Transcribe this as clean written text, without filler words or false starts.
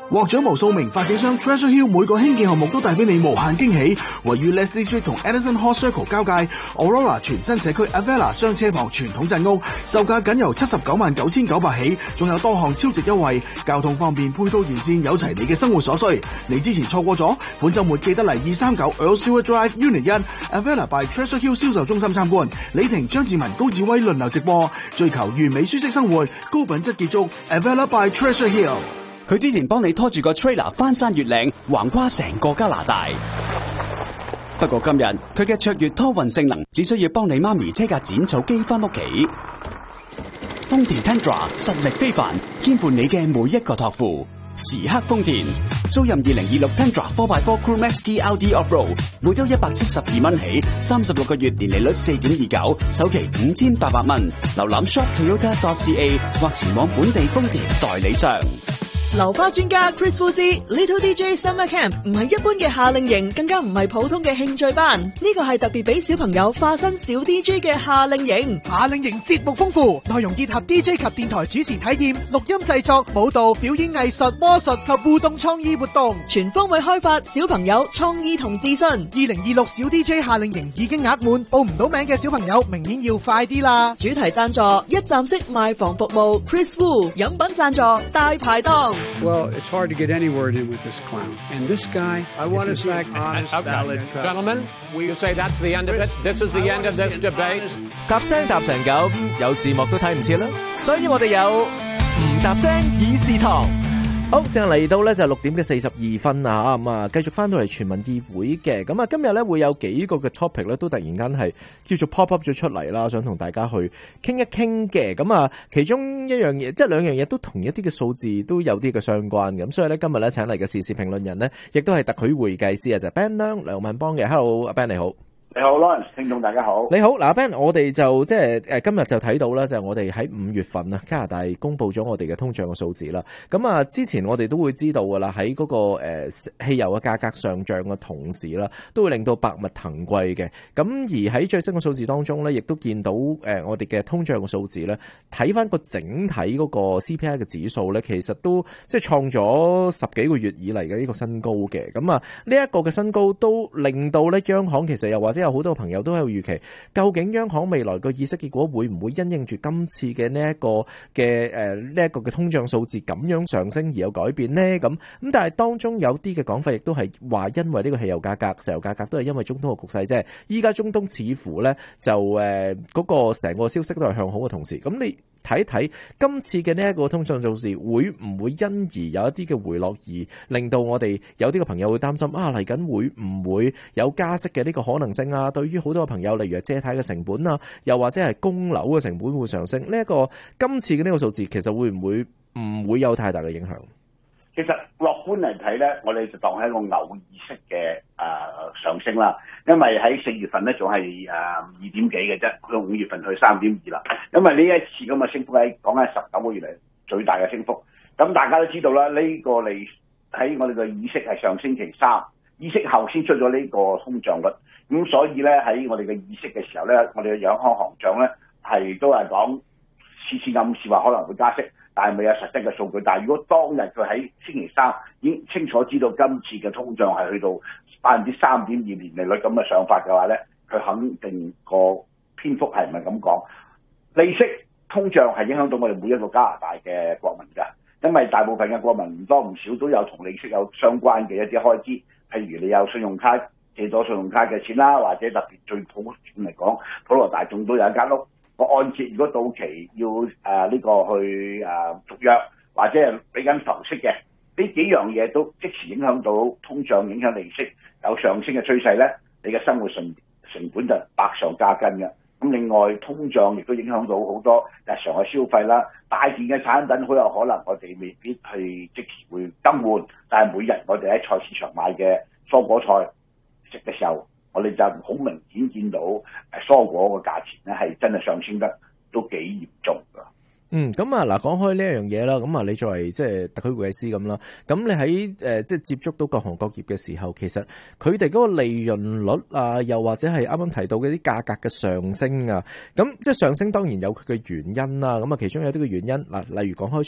獲獎無數名發展商 Treasure Hill 每個興建項目都帶俾你無限驚喜。位於 Leslie Street 同 Edison Hall Circle 交界 Aurora 全新社區 Avella 雙車房傳統鎮屋，售價僅由799900起，仲有多項超值優惠，交通方便，配套完善，有齊你嘅生活所需。你之前錯過咗，本週末記得嚟239 Earl Stewart Drive Unit 1 Avella by Treasure Hill 銷售中心參觀。李婷、張志文、高志威輪流直播，追求完美舒適生活，高品質結束 Avella by Treasure Hill。 佢之前幫你拖住個 trailer 翻山越嶺，橫跨成個加拿大。不過今日佢嘅卓越拖運性能，只需要幫你媽咪車架剪草機翻屋企。豐田 Tundra 實力非凡，肩負你嘅每一個託付。時刻豐田，租任2026 Tundra 4x4 Crew Max TLD Off-Road， 每周172蚊起，36個月年利率4.29%，首期5800蚊。瀏覽 shoptoyota.ca 或前往本地豐田代理商。 流花專家 Chris 夫之 Little DJ Summer Camp 唔係一般嘅夏令營，更加唔係普通嘅興趣班，呢個係特別俾小朋友化身小 DJ 嘅夏令營。 夏令營節目豐富，內容結合 DJ 及電台主持體驗、錄音製作、舞蹈、表演藝術、魔術及互動創意活動， 全方位開發小朋友創意同自信。 2026小 DJ 夏令營已經額滿，報唔到名嘅小朋友明年要快啲啦！ 主題贊助一站式賣房服務 Chris Wu， 飲品贊助大排檔。 Well, it's hard to get any word in with this clown. And this guy, I want to see honest ballot cut. Gentlemen, you say that's the end of it? This is the end of this debate? 夾聲搭成咁，有字幕都睇唔切啦，所以我哋有唔搭聲議事堂。好，時間嚟到咧就6點嘅42分啊，咁啊繼續翻到嚟全民議會嘅，咁啊今日咧會有幾個嘅 topic 咧都突然間係叫做 pop up 咗出嚟啦，想同大家去傾一傾嘅，咁啊其中一樣嘢即係兩樣嘢都同一啲嘅數字都有啲嘅相關嘅，咁所以咧今日咧請嚟嘅時事評論人咧，亦都係特許會計師啊，就係 Ben 梁文邦嘅。 Hello， 阿 Ben 你好。 你好 Lawrence， 聽眾大家好。 你好，嗱 Ben， 我哋就即係今日就睇到啦，就係我哋喺5月份啊，加拿大公布咗我哋嘅通脹嘅數字啦。咁啊，之前我哋都會知道噶啦，喺嗰個汽油嘅價格上漲嘅同時啦，都會令到百物騰貴嘅。咁而喺最新嘅數字當中咧，亦都見到我哋嘅通脹嘅數字咧，睇翻個整體嗰個 CPI 嘅指數咧，其實都即係創咗10幾個月以嚟嘅呢個新高嘅。咁啊，呢一個嘅新高都令到咧央行其實又或者有好多朋友都喺度預期，究竟央行未來個議息結果會唔會因應住今次嘅呢一個嘅通脹數字咁樣上升而有改變呢？咁但係當中有啲嘅講法亦都係話，因為呢個汽油價格、石油價格都係因為中東嘅局勢啫。依家中東似乎咧就嗰個成個消息都係向好嘅同時，咁你睇一睇今次嘅呢一個通脹數字會唔會因而有一啲嘅回落，而令到我哋有啲嘅朋友會擔心啊，嚟緊會唔會有加息嘅呢個可能性啊？對於好多嘅朋友，例如係借貸嘅成本啊，又或者係供樓嘅成本會上升，呢一個今次嘅呢個數字其實會唔會有太大嘅影響？ 其實樂觀嚟睇咧，我哋就當係一個偶爾式嘅上升啦。因為喺4月份咧仲係2點幾嘅啫，到5月份去3.2啦。因為呢一次咁嘅升幅係講緊19個月嚟最大嘅升幅。咁大家都知道啦，呢個嚟喺我哋嘅議息係上星期3，議息後先出咗呢個通脹率。咁所以咧喺我哋嘅議息嘅時候咧，我哋嘅央行行長咧係都係講次暗示話可能會加息。但係未有實質嘅數據，但係如果當日佢喺星期3已經清楚知道今次嘅通脹係去到3.2%年利率咁嘅想法嘅話咧，佢肯定個篇幅係唔係咁講。利息通脹係影響到我哋每一個加拿大嘅國民㗎，因為大部分嘅國民唔多唔少都有同利息有相關嘅一啲開支，譬如你有信用卡借咗信用卡嘅錢啦，或者特別最普遍嚟講，普羅大眾都有一間屋。個按揭如果到期要呢個去續約，或者係俾緊浮息嘅，呢幾樣嘢都即時影響到通脹，影響利息有上升嘅趨勢咧，你嘅生活成本就百上加斤嘅。咁另外通脹亦都影響到好多日常嘅消費啦，大件嘅產品好有可能我哋未必去即時會更換，但係每日我哋喺菜市場買嘅蔬果菜食嘅時候，我哋就好明顯見到蔬果個價錢咧係真係上升得都幾嚴重㗎。 咁啊嗱，講開呢一樣嘢啦，咁啊你作為即係特許會計師咁啦，咁你喺即係接觸到各行各業嘅時候，其實佢哋嗰個利潤率啊，又或者係啱啱提到嘅啲價格嘅上升啊，咁即係上升當然有佢嘅原因啦。咁啊，其中有啲嘅原因嗱，例如講開